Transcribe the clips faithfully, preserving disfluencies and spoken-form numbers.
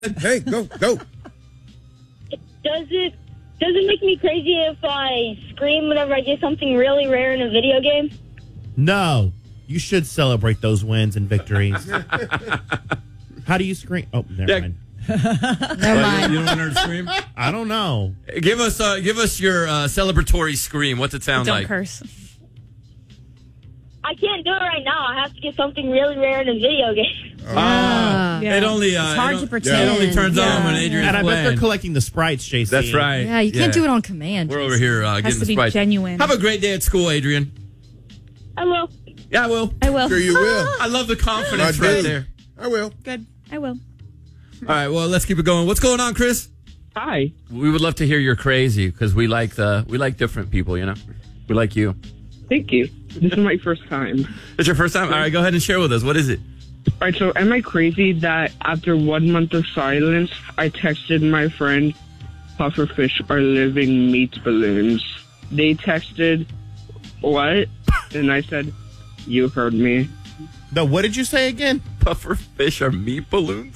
Hey, go, go. Does it does it make me crazy if I scream whenever I get something really rare in a video game? No. You should celebrate those wins and victories. How do you scream? Oh, never Yeah. mind. Never mind. You don't want her to scream? I don't know. Give us uh, give us your uh, celebratory scream. What's it sound Don't like? curse. I can't do it right now. I have to get something really rare in a video game. Ah, Yeah. It only uh, It's hard it to don't- pretend. It only turns Yeah. on when Adrian's And I bet playing. they're collecting the sprites, J C. That's right. Yeah, you can't do it on command. We're over here uh, Has getting to the be sprites. genuine. Have a great day at school, Adrian. I will. Yeah, I will. I will. Sure you will. I love the confidence I do. right there. I will. Good. I will. All right, well, let's keep it going. What's going on, Chris? Hi. We would love to hear you're crazy because we like the we like different people. You know, we like you. Thank you. This is my first time. It's your first time. All right, go ahead and share with us. What is it? All right, so am I crazy that after one month of silence, I texted my friend, pufferfish are living meat balloons. They texted, what? And I said, you heard me. No, what did you say again? Puffer fish are meat balloons.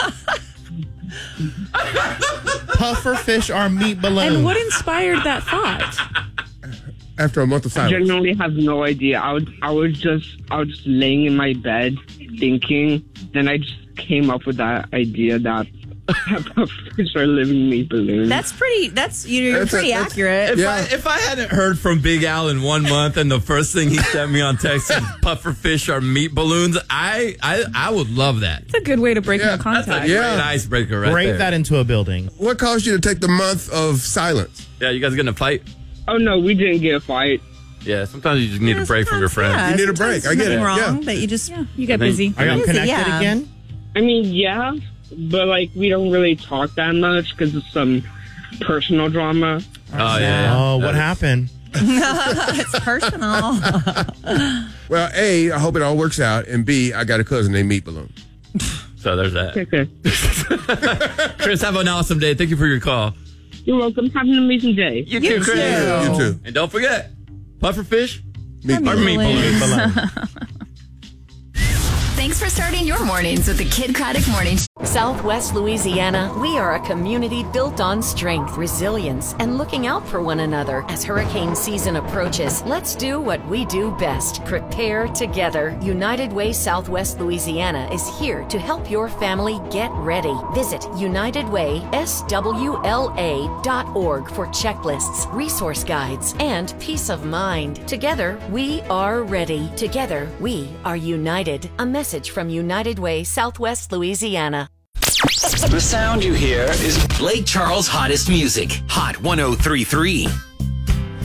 Puffer fish are meat balloons. And what inspired that thought? After a month of I silence. genuinely have no idea. I, would, I was just I was just laying in my bed thinking. Then I just came up with that idea that pufferfish are living meat balloons. That's pretty. That's you're That's a- pretty that's- accurate. If Yeah. I if I hadn't heard from Big Al in one month and the first thing he sent me on text is puffer fish are meat balloons, I I, I would love that. It's a good way to break Yeah, no That's contact. a Yeah. great icebreaker right Brave there. that into a building. What caused you to take the month of silence? Yeah, you guys getting a fight? Oh, no, we didn't get a fight. Yeah, sometimes you just need a break from your friends. Yeah, You need a sometimes break. I get nothing it. wrong, Yeah. but you just Yeah, you get I think- busy. Are y'all Is it? connected Yeah. again? I mean, yeah, but like we don't really talk that much because of some personal drama. Oh yeah. Oh, what happened? it's personal. Well, A, I hope it all works out. And B, I got a cousin named Meat Balloon. So there's that. Okay. Chris, have an awesome day. Thank you for your call. You're welcome. Have an amazing day. You, too, Chris. You too. And don't forget, pufferfish Meat are Balloon. meat balloons. Balloon. Thanks for starting your mornings with the Kid Craddock Morning Show. Southwest Louisiana, we are a community built on strength, resilience, and looking out for one another. As hurricane season approaches, let's do what we do best, prepare together. United Way Southwest Louisiana is here to help your family get ready. Visit united way s w l a dot org for checklists, resource guides, and peace of mind. Together, we are ready. Together, we are united. A message from United Way Southwest Louisiana. The sound you hear is Lake Charles' hottest music. Hot one oh three point three.